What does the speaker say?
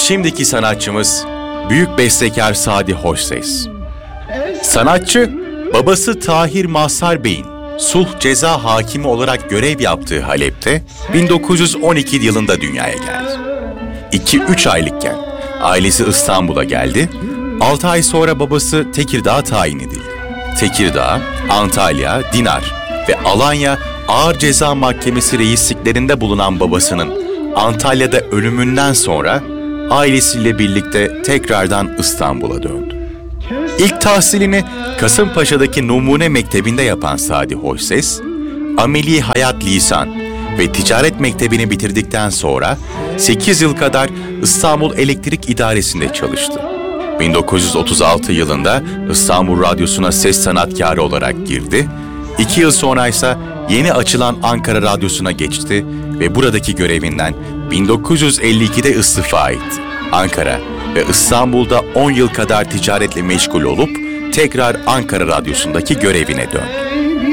şimdiki sanatçımız büyük bestekar Sadi Hoşses. Sanatçı, babası Tahir Mazhar Bey'in sulh ceza hakimi olarak görev yaptığı Halep'te 1912 yılında dünyaya geldi. 2-3 aylıkken ailesi İstanbul'a geldi. 6 ay sonra babası Tekirdağ'a tayin edildi. Tekirdağ, Antalya, Dinar ve Alanya Ağır Ceza Mahkemesi reisliklerinde bulunan babasının Antalya'da ölümünden sonra ailesiyle birlikte tekrardan İstanbul'a döndü. İlk tahsilini Kasımpaşa'daki Numune Mektebi'nde yapan Sadi Hoşses, Ameli Hayat Lisan ve Ticaret Mektebi'ni bitirdikten sonra 8 yıl kadar İstanbul Elektrik İdaresi'nde çalıştı. 1936 yılında İstanbul Radyosu'na ses sanatkarı olarak girdi. 2 yıl sonra ise yeni açılan Ankara Radyosu'na geçti ve buradaki görevinden 1952'de istifa etti. Ankara ve İstanbul'da 10 yıl kadar ticaretle meşgul olup tekrar Ankara Radyosu'ndaki görevine döndü.